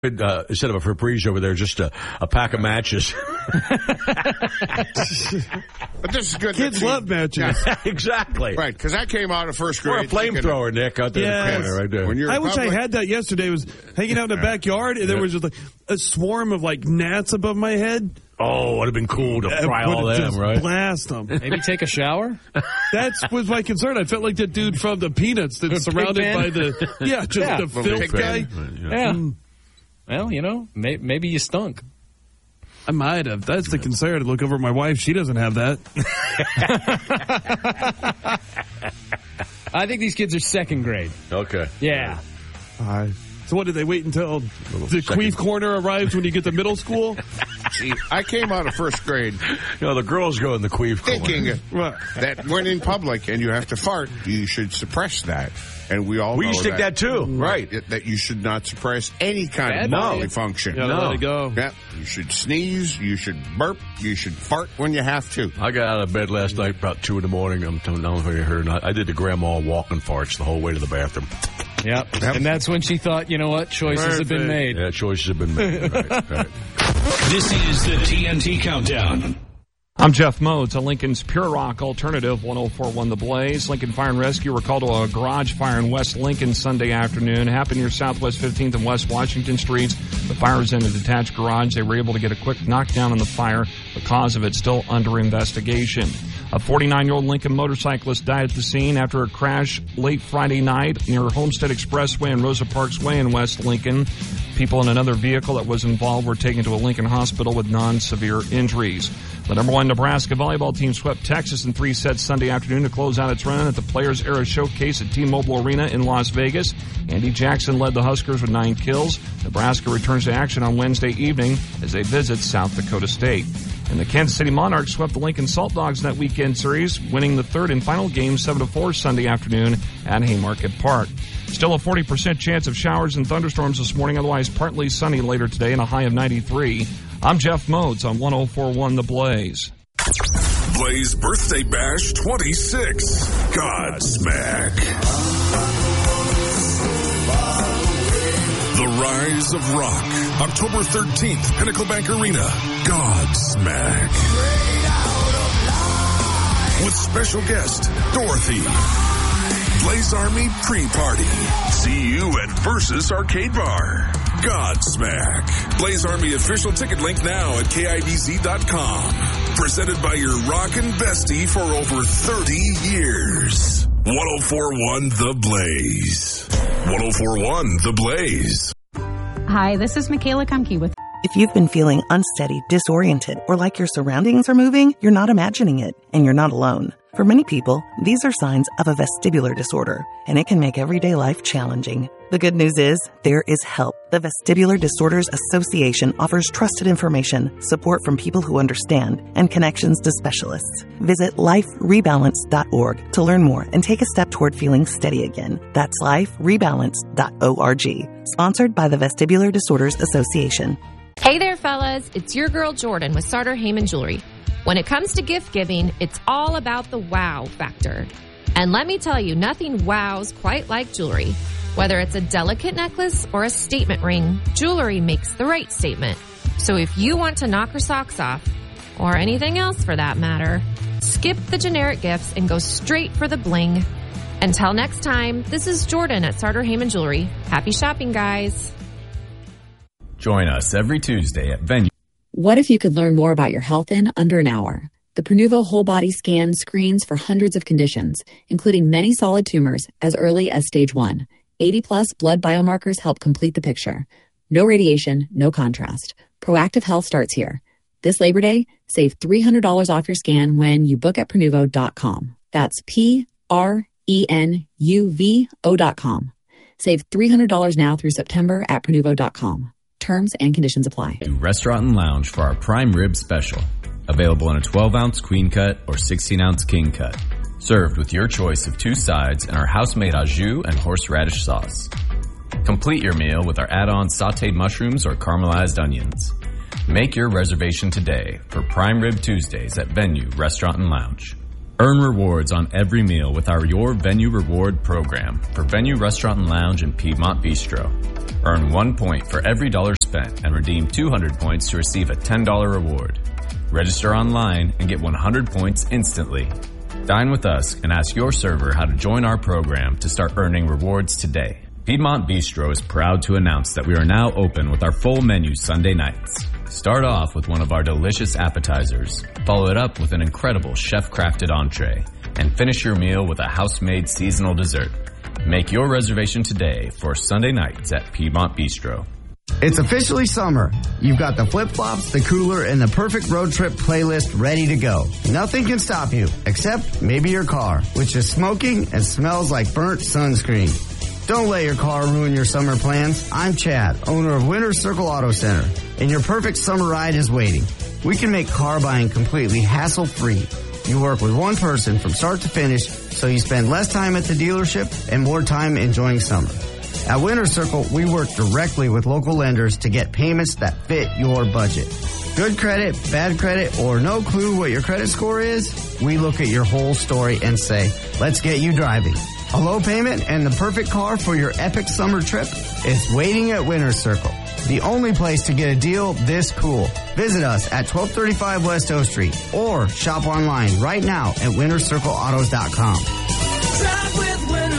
instead of a Febreze over there, just a pack of matches. But this is good. Kids love matches. Yeah, exactly. Right, because I came out of first grade. Or a flamethrower, Nick, out there in the corner right there. When you're I wish I had that yesterday. I was hanging out in the backyard, and there was just like a swarm of like gnats above my head. Oh, it would have been cool to fry all them, just right? Blast them. Maybe take a shower? That was my concern. I felt like that dude from the Peanuts that's surrounded by the the filth guy. Yeah. Well, maybe you stunk. I might have. That's the concern. I look over at my wife. She doesn't have that. I think these kids are second grade. Okay. Yeah. So what, did they wait until the queef corner arrives when you get to middle school? See, I came out of first grade. The girls go in the queef corner. Thinking that when in public and you have to fart, you should suppress that. And we all know used to think that too. Right. That you should not suppress any kind of bodily function. Let it go. Yeah. You should sneeze. You should burp. You should fart when you have to. I got out of bed last night about 2 in the morning. I don't know if you heard or not. I did the grandma walking farts the whole way to the bathroom. Yep. And that's when she thought, you know what? Choices have been made. Yeah, choices have been made. Right. This is the TNT Countdown. I'm Jeff Modes, a Lincoln's Pure Rock alternative, 104.1 The Blaze. Lincoln Fire and Rescue were called to a garage fire in West Lincoln Sunday afternoon. Happened near Southwest 15th and West Washington Streets. The fire was in a detached garage. They were able to get a quick knockdown on the fire. The cause of it still under investigation. A 49-year-old Lincoln motorcyclist died at the scene after a crash late Friday night near Homestead Expressway and Rosa Parks Way in West Lincoln. People in another vehicle that was involved were taken to a Lincoln hospital with non-severe injuries. The number 1 Nebraska volleyball team swept Texas in 3 sets Sunday afternoon to close out its run at the Players Era Showcase at T-Mobile Arena in Las Vegas. Andy Jackson led the Huskers with 9 kills. Nebraska returns to action on Wednesday evening as they visit South Dakota State. And the Kansas City Monarchs swept the Lincoln Salt Dogs in that weekend series, winning the third and final game 7-4 Sunday afternoon at Haymarket Park. Still a 40% chance of showers and thunderstorms this morning, otherwise partly sunny later today and a high of 93. I'm Jeff Modes on 104.1 The Blaze. Blaze Birthday Bash 26. Godsmack. The Rise of Rock. October 13th, Pinnacle Bank Arena. Godsmack. With special guest, Dorothy. Blaze Army pre-party. See you at Versus Arcade Bar. Godsmack. Blaze Army official ticket link now at KIDZ.com. Presented by your rockin' bestie for over 30 years. 104.1 The Blaze. 104.1 The Blaze. Hi, this is Michaela Kumke with... If you've been feeling unsteady, disoriented, or like your surroundings are moving, you're not imagining it, and you're not alone. For many people, these are signs of a vestibular disorder, and it can make everyday life challenging. The good news is, there is help. The Vestibular Disorders Association offers trusted information, support from people who understand, and connections to specialists. Visit liferebalance.org to learn more and take a step toward feeling steady again. That's liferebalance.org. Sponsored by the Vestibular Disorders Association. Hey there, fellas. It's your girl, Jordan, with Sartor Heyman Jewelry. When it comes to gift giving, it's all about the wow factor. And let me tell you, nothing wows quite like jewelry. Whether it's a delicate necklace or a statement ring, jewelry makes the right statement. So if you want to knock her socks off, or anything else for that matter, skip the generic gifts and go straight for the bling. Until next time, this is Jordan at Sartor Heyman Jewelry. Happy shopping, guys. Join us every Tuesday at Venue. What if you could learn more about your health in under an hour? The Prenuvo Whole Body Scan screens for hundreds of conditions, including many solid tumors as early as stage 1. 80-plus blood biomarkers help complete the picture. No radiation, no contrast. Proactive health starts here. This Labor Day, save $300 off your scan when you book at Prenuvo.com. That's Prenuvo.com. Save $300 now through September at Prenuvo.com. Terms and conditions apply. Restaurant and Lounge for our prime rib special. Available in a 12-ounce queen cut or 16-ounce king cut. Served with your choice of 2 sides and our house-made au jus and horseradish sauce. Complete your meal with our add-on sautéed mushrooms or caramelized onions. Make your reservation today for Prime Rib Tuesdays at Venue Restaurant and Lounge. Earn rewards on every meal with our Your Venue Reward program for Venue Restaurant and Lounge and Piedmont Bistro. Earn 1 point for every dollar spent and redeem 200 points to receive a $10 reward. Register online and get 100 points instantly. Dine with us and ask your server how to join our program to start earning rewards today. Piedmont Bistro is proud to announce that we are now open with our full menu Sunday nights. Start off with one of our delicious appetizers, follow it up with an incredible chef-crafted entree, and finish your meal with a house-made seasonal dessert. Make your reservation today for Sunday nights at Piedmont Bistro. It's officially summer. You've got the flip-flops, the cooler, and the perfect road trip playlist ready to go. Nothing can stop you, except maybe your car, which is smoking and smells like burnt sunscreen. Don't let your car ruin your summer plans. I'm Chad, owner of Winter Circle Auto Center, and your perfect summer ride is waiting. We can make car buying completely hassle-free. You work with one person from start to finish, so you spend less time at the dealership and more time enjoying summer. At Winter Circle, we work directly with local lenders to get payments that fit your budget. Good credit, bad credit, or no clue what your credit score is? We look at your whole story and say, let's get you driving. A low payment and the perfect car for your epic summer trip is waiting at Winter Circle. The only place to get a deal this cool. Visit us at 1235 West O Street or shop online right now at wintercircleautos.com. Drive with Winter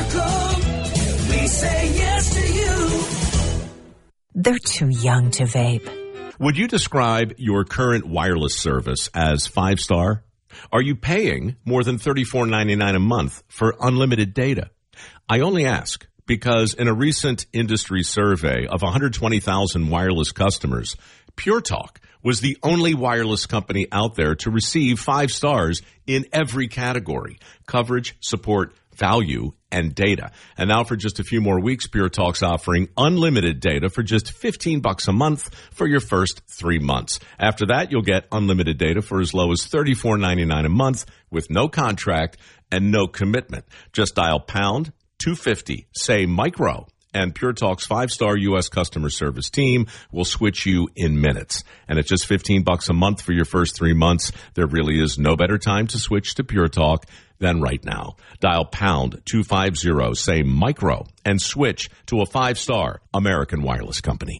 Circle. We say yes to you. They're too young to vape. Would you describe your current wireless service as 5-star? Are you paying more than $34.99 a month for unlimited data? I only ask because in a recent industry survey of 120,000 wireless customers, Pure Talk was the only wireless company out there to receive 5 stars in every category: coverage, support, value, and data. And now for just a few more weeks, Pure Talk's offering unlimited data for just $15 a month for your first 3 months. After that, you'll get unlimited data for as low as $34.99 a month with no contract and no commitment. Just dial pound 250, say micro, and Pure Talk's 5-star U.S. customer service team will switch you in minutes. And at just $15 a month for your first 3 months, there really is no better time to switch to Pure Talk than right now. Dial pound 250, say micro, and switch to a 5-star American wireless company.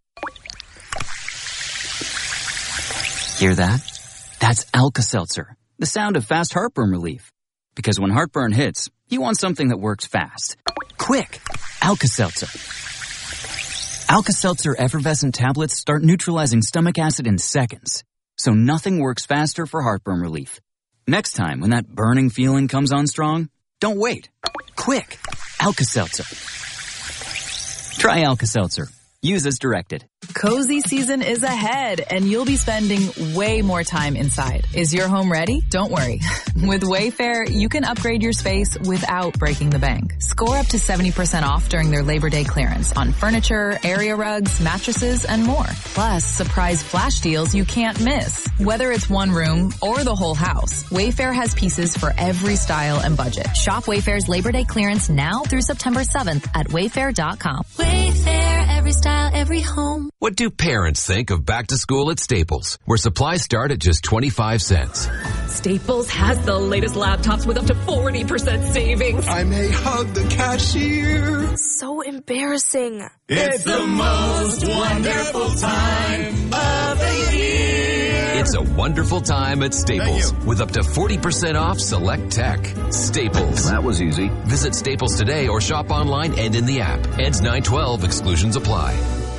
Hear that? That's Alka-Seltzer, the sound of fast heartburn relief. Because when heartburn hits, you want something that works fast. Quick! Alka-Seltzer. Alka-Seltzer effervescent tablets start neutralizing stomach acid in seconds. So nothing works faster for heartburn relief. Next time, when that burning feeling comes on strong, don't wait. Quick! Alka-Seltzer. Try Alka-Seltzer. Use as directed. Cozy season is ahead, and you'll be spending way more time inside. Is your home ready? Don't worry. With Wayfair, you can upgrade your space without breaking the bank. Score up to 70% off during their Labor Day clearance on furniture, area rugs, mattresses, and more. Plus, surprise flash deals you can't miss. Whether it's one room or the whole house, Wayfair has pieces for every style and budget. Shop Wayfair's Labor Day clearance now through September 7th at wayfair.com. Wayfair, every style, every home. What do parents think of back to school at Staples, where supplies start at just 25 cents? Staples has the latest laptops with up to 40% savings. I may hug the cashier. So embarrassing. It's the most wonderful time of the year. It's a wonderful time at Staples with up to 40% off select tech. Staples. That was easy. Visit Staples today or shop online and in the app. Ends 9/12. Exclusions apply.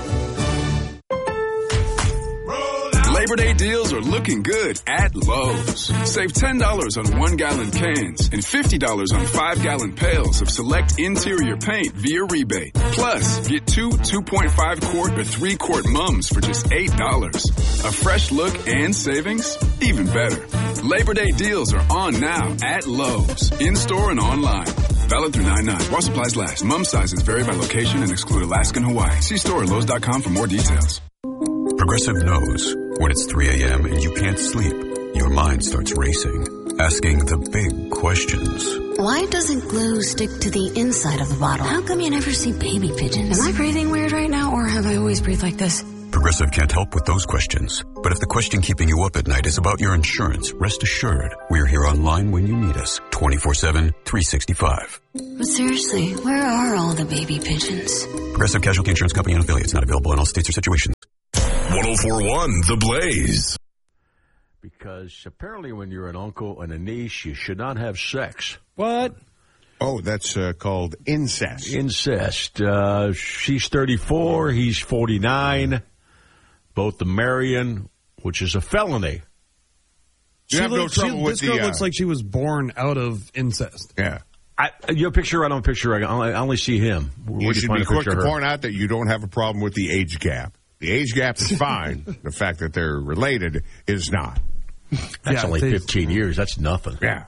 Labor Day deals are looking good at Lowe's. Save $10 on 1-gallon cans and $50 on 5-gallon pails of select interior paint via rebate. Plus, get 2 2.5-quart or 3-quart mums for just $8. A fresh look and savings? Even better. Labor Day deals are on now at Lowe's, in-store and online. Valid through 9/9. While supplies last. Mum sizes vary by location and exclude Alaska and Hawaii. See store at Lowe's.com for more details. Progressive knows when it's 3 a.m. and you can't sleep, your mind starts racing, asking the big questions. Why doesn't glue stick to the inside of the bottle? How come you never see baby pigeons? Am I breathing weird right now, or have I always breathed like this? Progressive can't help with those questions. But if the question keeping you up at night is about your insurance, rest assured, we're here online when you need us, 24/7, 365. But seriously, where are all the baby pigeons? Progressive Casualty Insurance Company and affiliates, not available in all states or situations. 104.1 The Blaze. Because apparently when you're an uncle and a niece, you should not have sex. What? Oh, that's called incest. Incest. She's 34, he's 49. Both the marrying, which is a felony. You have no trouble with this girl looks like she was born out of incest. Yeah. Your picture, I don't picture. I only see him. You should be quick to point out that you don't have a problem with the age gap. The age gap is fine. The fact that they're related is not. That's only 15 years. That's nothing. Yeah.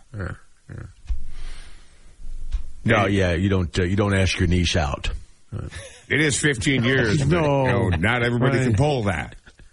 No, you don't ask your niece out. It is 15 years. No, not everybody can pull that.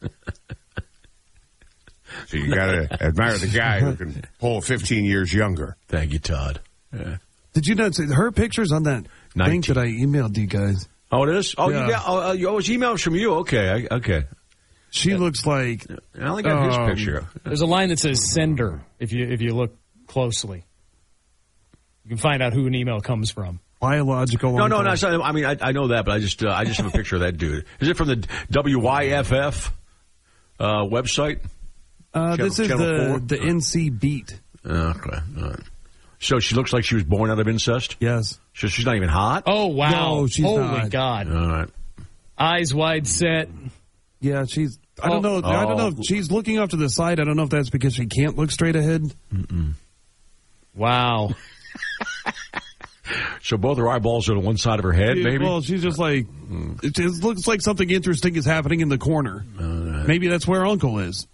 So you got to admire the guy who can pull 15 years younger. Thank you, Todd. Yeah. Did you not see her pictures on that link that I emailed you guys? Oh, it is? Oh, yeah. You always emails from you? Okay. She looks like... I only got his picture. There's a line that says sender if you look closely. You can find out who an email comes from. Biological. No. I mean, I know that, but I just have a picture of that dude. Is it from the WYFF website? This is the NC Beat. Okay. All right. So she looks like she was born out of incest? Yes. So she's not even hot? Oh, wow. No, she's Holy not. God. All right. Eyes wide set. Yeah, she's... I don't know. I don't know if she's looking off to the side. I don't know if that's because she can't look straight ahead. Mm-mm. Wow. So both her eyeballs are on one side of her head, maybe? Well, she's just like... It just looks like something interesting is happening in the corner. Maybe that's where Uncle is.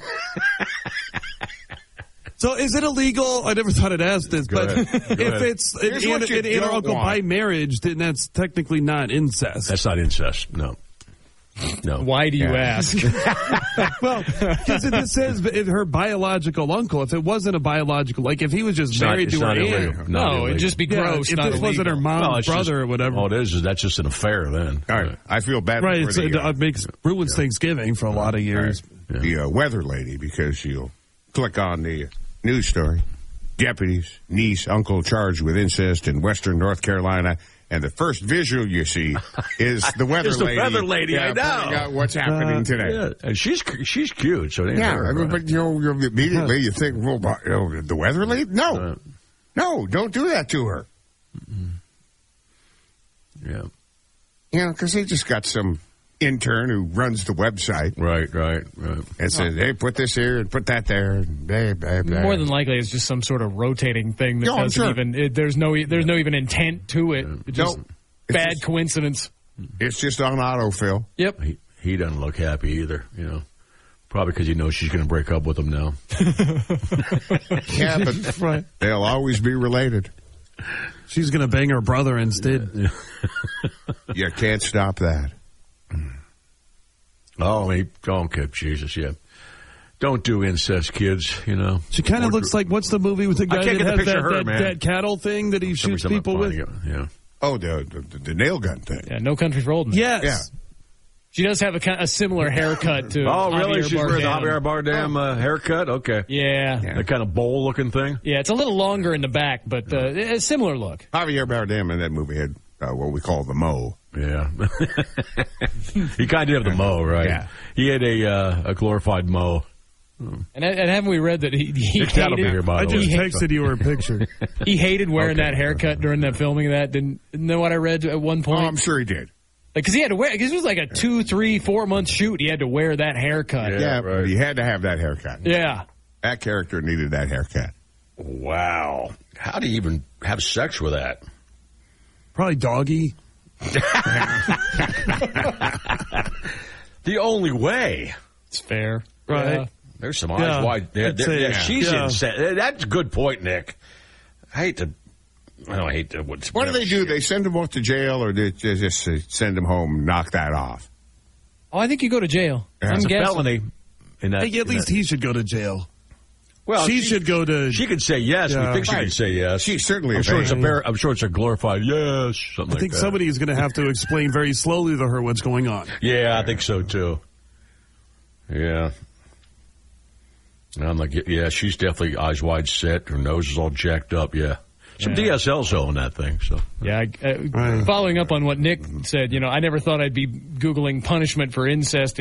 So is it illegal? I never thought I'd ask this, but if it's an inner uncle by marriage, then that's technically not incest. That's not incest, no. Why do you ask? Well, because it says her biological uncle. If it wasn't a biological, like if he was just married to her aunt. No, it'd just be gross. If this wasn't her mom's brother or whatever. All it is that's just an affair then. All right. I feel bad for it ruins Thanksgiving for a lot of years. Right. The weather lady, because you'll click on the news story. Deputies, niece, uncle charged with incest in western North Carolina. And the first visual you see is the weather lady. The weather lady, I know. Pointing out what's happening today. Yeah. And she's cute, so it ain't her, but immediately you think, well, the weather lady? No. No, don't do that to her. Yeah. Because they just got some intern who runs the website. Right. And says, hey, put this here and put that there. And blah, blah, blah. More than likely, it's just some sort of rotating thing that doesn't even. There's no even intent to it. It's just bad coincidence. It's just on autofill. Yep. He doesn't look happy either. Probably because he knows she's going to break up with him now. Yeah, but they'll always be related. She's going to bang her brother instead. You can't stop that. Okay, Jesus, yeah. Don't do incest, kids, She kind of looks like, what's the movie with the guy that has that cattle thing that he shoots people with? Yeah. Oh, the nail gun thing. Yeah, No Country for Old Men. Yes. Yeah. She does have a similar haircut to really? Javier She's wearing the Bardem. Javier Bardem haircut? Okay. Yeah. That kind of bowl-looking thing? Yeah, it's a little longer in the back, but a similar look. Javier Bardem in that movie had what we call the mo. Yeah. He kind of had the mo, right? Yeah. He had a glorified mo. And haven't we read that he that'll be hated... here, by the way. I just texted you her picture. He hated wearing that haircut during that filming of that. Didn't know what I read at one point? Oh, I'm sure he did. Because he had to wear, because it was like a 2, 3, 4 month shoot. He had to wear that haircut. Yeah, right. He had to have that haircut. Yeah. That character needed that haircut. Wow. How do you even have sex with that? Probably doggy. The only way. It's fair. Right. Yeah. There's some eyes wide. She's insane. That's a good point, Nick. I hate to. What do they do? They send them off to jail, or they just send them home and knock that off? Oh, I think you go to jail. It's a felony. At least he should go to jail. Well, she should go to... She could say yes. Yeah. We think she can say yes. She certainly... I'm sure it's a glorified yes, something like that. I think somebody is going to have to explain very slowly to her what's going on. Yeah, I think so, too. Yeah. And I'm like, yeah, she's definitely eyes wide set. Her nose is all jacked up. Yeah. Some DSL zone that thing. So yeah, following up on what Nick said, I never thought I'd be Googling punishment for incest